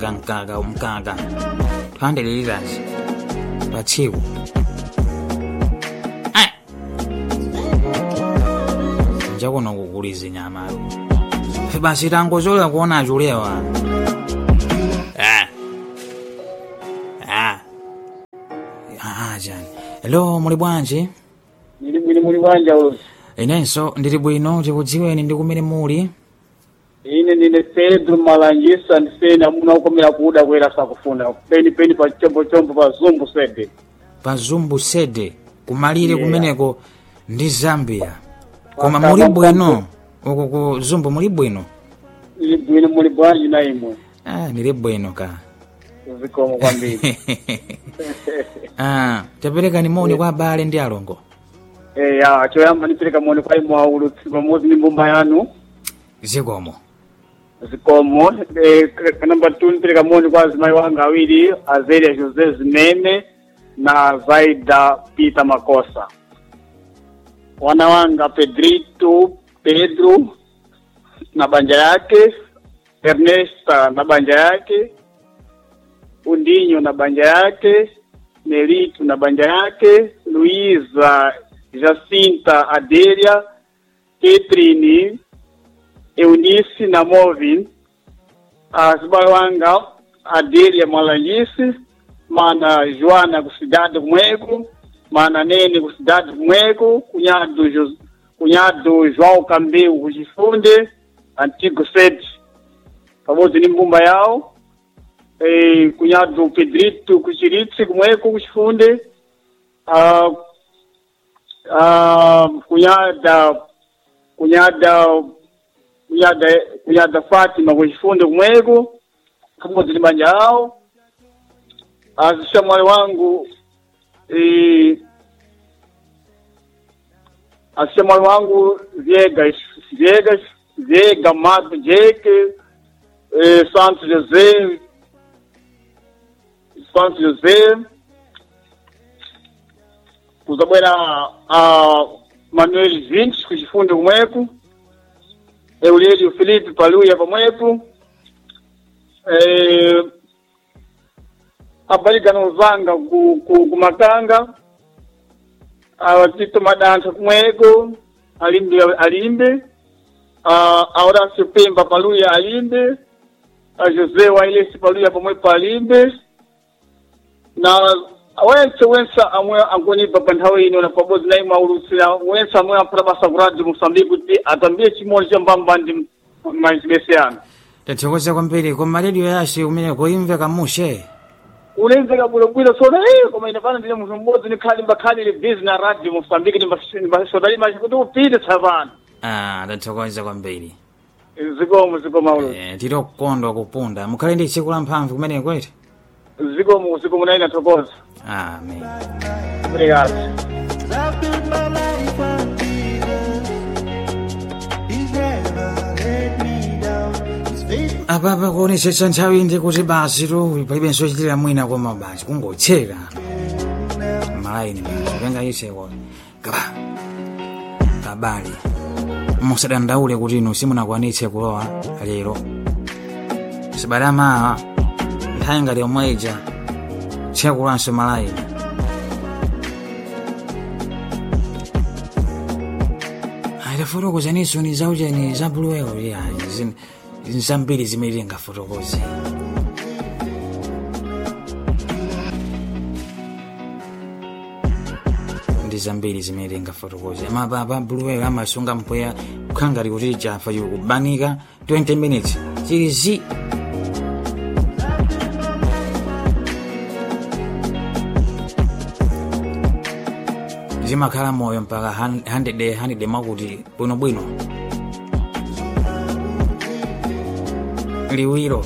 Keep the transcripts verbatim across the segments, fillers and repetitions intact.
mkaka umkaka two hundred liters pa tsiku. Njakuno kukuliza nyama basi tangozola kuona achulewa. Ah. Ah. Ah, jani. Hello, muli bwanji? Ndili bwino muli bwanja ulo. Inenso ndili bwino tikudziweni ndi kumene muli. Ine ndine Pedro Malangisa ndisena muna ukomera kuuda kwera sakufuna. Peni peni pa chombo chombo pa Zumbu Sede. Pa Zumbu Sede kumalire yeah. Kumeneko ndi Zambia. Koma muli bwino uko ku Zumbu muli bwino? Ndili bwino muli bwanji na imwe. Ah, ndili bwino ka. Zikomo kwambiri. Ah, tapereka ni moni kwa abale ndi alongo. Eh ya, choyamba nipeleka moni kwa imwe aulutsi pamodzi ndi mbumba yanu. Zikomo. Zikomo. Eh, number two nipeleka moni kwa azimayi wanga awiri, Azelia Jose Zinene na Zaida Peter Makosa. Wana wanga Pedrito, Pedro na banja yake, Ernesta na banja yake, Undinho na banja yake, Nelito na banja yake, Luiza, Jacinta Adelia, Catherine, Eunice na Movin, Azibawanga Adelia Malangisi, mana Joana kusidade kumweko, mana Nene kusidade kumweko, kunyado jo, kunyado João Cambeu kuchifunde, Antigo Sede, pamodzi ni mbumba yao, eh, kunyado Pedrito kuchiritsi kumweko kuchifunde, uh, uh, kunyada kunyada kunyada kunyada Fatima kuchifunde kumweko, pamodzi ni banja yao. Azisha mwale wangu eh, azisha mwale wangu Viegas Viegas Viega Mato Jeke eh, Santo José Santo José kuzabwera a Manuel Vinci kuchifunde kumweku, Eulélio Felipe Paluya pamwepo, eh, abalika nozanga ku, ku, ku Makanga, Tito Madanza kumweko, alimbe alimbe, uh, Horacio Pemba Paluya alimbe, José Wailesi Paluya pamwepo alimbe, na wense wensa amwe angoni babanthawe ino na pabozi na ima urusira wensa amwe ampura basa kuradi Moçambique kuti atambie chimoni cha mbamba ndi maizibesiana. Tathokoza kwambiri koma radio yashe umene kuimve kamushe. Ulenza bwino bwino sona eh koma inafana ndile munthu mmodzi ni khali mbakhali le business na radio Moçambique ndi mbasodali machi kuti upite tsavana. Ah, tathokoza kwambiri. Zikomo zikomo ulo. Eh, tiro kondwa kupunda. Mukhale ndi tsiku la mphamvu kumene kwete. Zikomo zikomo na ina thokoza. Amen. Obrigado. Apapa kuonetsetsa nthawi ndi kuti basi tu palibenso chitira mwina koma basi kungotseka malaini basi penga iseko kaba kabali musadandaule kuti inu simunakwanitse kulowa lero sibadama nthawi ngati yomweja tsekulanso malaini. Ayafotokoza niso ni zaujeni za buluwewo ya zambiri zimelenga fotokozi. Ndi zambiri zimelenga fotokozi. Ama baba buluwewo amasunga mpweya kukhangati kuti chafa yukubanika twenty minutes. Chilizi zimakhala moyo mpaka hundred de hundred de makuti bwino bwino liwiro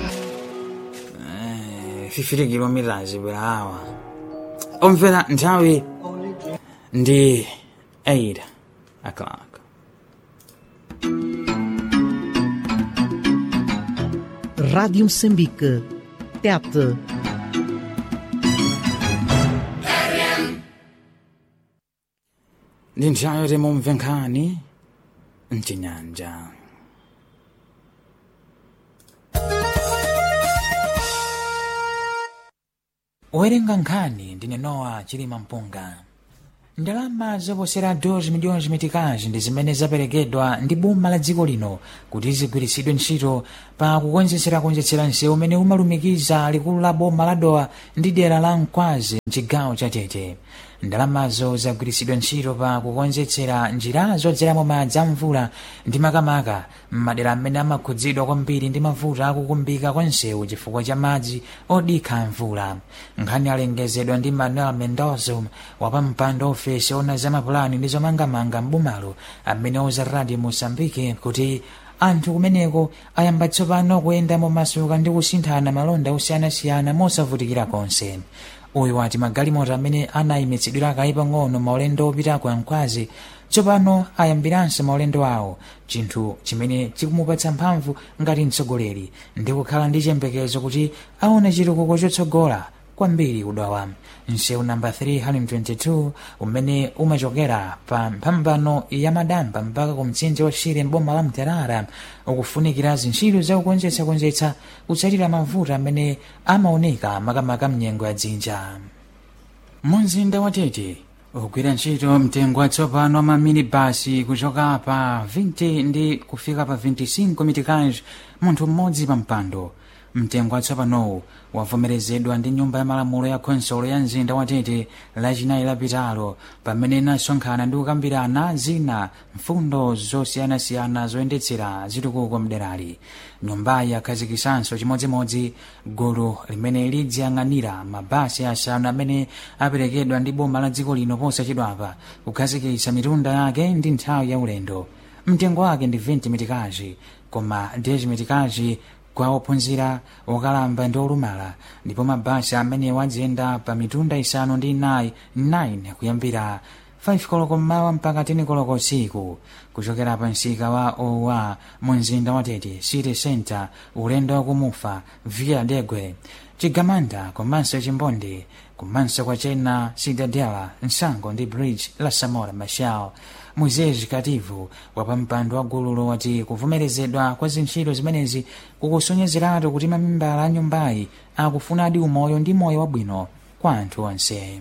eh fifty kilometers per hour. Omvera nthawi ndi eight o'clock. Rádio Moçambique, Tete. Ndi nthawi yoti mumve nkhani mchinyanja. owerenga nkhani ndine Noah Chilima Mpunga. Ndalama zoposera dos miliyoni metikazi ndi zimene zaperekedwa ndi boma la dziko lino kuti zigwiritsidwe ntchito pa kukonzetsera konzetsera nsewu umene umalumikiza likulu la boma la Dowa ndi dera la Nkwazi m'chigawo cha Tete. Ndalamazo zagwiritsidwa ntchito pa kukonzetsera njira zodzeramo madzi a mvula ndi makamaka m'madera amene amakhudzidwa kwambiri ndi mavuto akukumbika kwa nsewu chifukwa cha madzi odikha mvula. Nkhani alengezedwa ndi Manuel Mendoza wapampando ofesi ona za mapulani ndi zomangamanga m'bomalo amene auza Radio Mosambike kuti anthu kumeneko ayamba tsopano kuyenda momasuka ndi kusinthana malonda osiyanasiyana mosavutikira konse. Uyu wati magalimoto amene anayimitsidwira kayi pang'ono maulendo opita ku Nkwazi tsopano ayambiranso maulendo awo, chinthu chimene chikumupatsa mphamvu ngati mtsogoleri ndi kukhala ndi chiyembekezo kuti aone chitukuko chotsogola kwambiri kudowa. Nsewu namba three twenty-two umene umachokera pa mphambano ya Madamba mpaka ku mtsinje wa Shire m'boma la Mterara ukufunikira zintchito za kukonzetsa konzetsa kutsatira mavuto amene amaoneka makamaka mnyengo ya dzinja. Mumzinda wa Tete ugwira ntchito mtengo watsopano wa maminibasi kuchoka pa twenty ndi kufika pa twenty-five mitikazi munthu mmodzi pa mpando. Mtengo watsopanowu wavomerezedwa ndi nyumba ya malamulo ya konsolo ya mzinda wa Tete lachinayi lapitalo pamene inasonkhana ndi kukambirana zina mfundo zosiyanasiyana zoyendetsera zitukuko mderali. Nyumbayi yakhazikisanso chimodzimodzi gulu limene lidziyang'anira mabasi asanu amene aperekedwa ndi boma la dziko lino posachedwapa kukhazikitsa mitunda yake ndi nthawi ya ulendo. Mtengo wake ndi twenty mitikazi koma ten mitikazi kwa ophunzira okalamba ndi olumala, ndipo mabasi amene wadziyenda pa mitunda isanu ndi inayi nine kuyambira five koloko mmawa mpaka ten koloko usiku kuchokera pa msika wa Owa mu mzinda wa Tete City Center, ulendo wakumufa via Degwe, Chigamanda komanso Chimbonde komanso kwa Chena Cidadela, Nsango ndi Bridge la Samora Machel. Muzezi Kativu wapampando wa gululo wati kuvomerezedwa kwa zintchito zimenezi kukusonyezeratu kuti mamembala a nyumbayi akufunadi umoyo ndi moyo wabwino kwa anthu onse.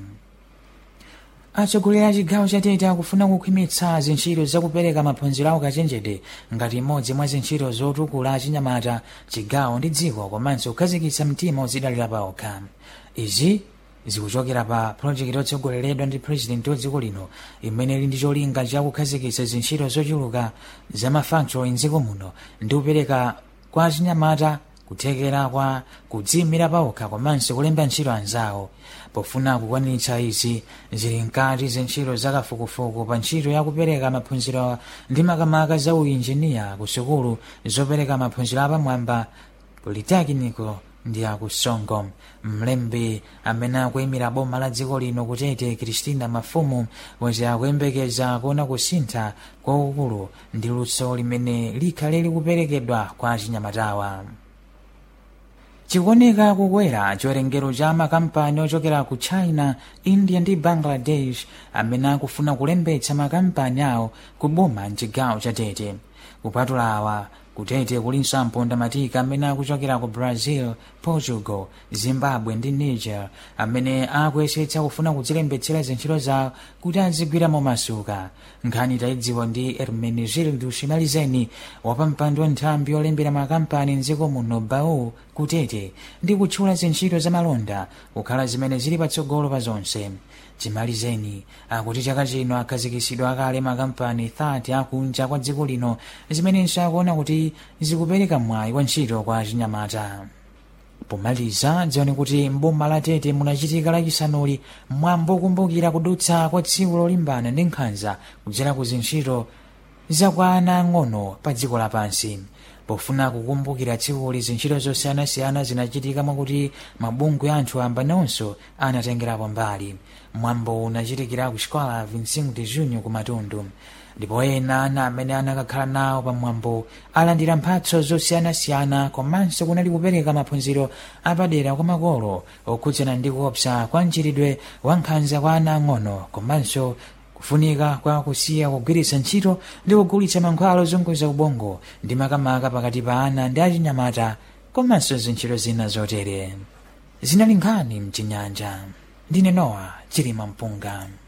Atsogoleri a chigawo cha Tete akufuna kukhwimitsa zintchito zakupereka maphunziro awo kachenjede ngati imodzi mwa zintchito zotukula achinyamata chigawo ndi dziko komanso kukhazikitsa mtima odzidalira paokha. Izi zikuchokera pa project yotsogoleredwa ndi president wa dziko lino imene ili ndi cholinga chakukhazikitsa zintchito zochuluka za mafactory mdziko muno ndi kupereka kwa achinyamata kuthekera kwa kudziyimira paokha komanso kulemba ntchito anzawo. Pofuna kukwaniritsa izi zili mkati zintchito zakafukufuku pa ntchito yakupereka maphunziro ndi makamaka za uinjiniya ku sukulu zopereka maphunziro apamwamba Politecnico ndi akusongo. Mlembi amene akuyimira boma la dziko lino ku Tete Christina Mafumu wati akuyembekeza kuona kusintha kwaukulu ndi luso limene likhale likuperekedwa kwa achinyamatawa. Chikuoneka kukwera chiwerengero cha makampani ochokera ku China, India ndi Bangladesh amene akufuna kulembetsa makampani awo ku boma mchigawo cha Tete. Kupatula awa ku Tete kulinso ampondamatiki amene akuchokera ku Brazil, Portugal, Zimbabwe ndi Niger amene akuyesetsa kufuna kudzilembetsera zintchito zawo kuti azigwira momasuka. Nkhani tayidziwa ndi Hermenegildo Shimalizeni wapampando wa nthambi yolembera makampani mdziko muno B A U ku Tete ndi kutchula zintchito za malonda kukhala zimene zili patsogolo pa zonse. Chimalizeni akuti chaka chino akhazikisidwa kale makampani thirty akunja kwa dziko lino zimenenso akuona kuti zikupereka mwayi wa ntchito kwa achinyamata. Pomaliza dziwani kuti mboma la Tete munachitika lachisanuli mwambo kumbukira kudutsa kwa tsiku lolimbana ndi nkhanza kudzera ku zintchito zakwa ana ang'ono pa dziko lapansi. Pofuna kukumbukira tsikuli zintchito zosiyanasiyana zinachitika mwakuti mabungwe a anthu amba nawonso anatengerapo mbali. Mwambo unachitikira ku xikola twenty-five de junho ku Matundu, ndipo ena ana amene anakakhala nawo pa mwambo alandira mphatso zosiyanasiyana komanso kunali kupereka maphunziro apadera kwa makolo okhudzana ndi kuopsa kwa mchitidwe wa nkhanza kwa ana ang'ono komanso kufunika kwa kusiya kugwiritsa ntchito ndi kugulitsa mankhwala ozunguza ubongo ndi makamaka pakati pa ana ndi achinyamata komanso zintchito zina zotere. zinali nkhani mchinyanja. Ndine Noah Chilima Mpunga.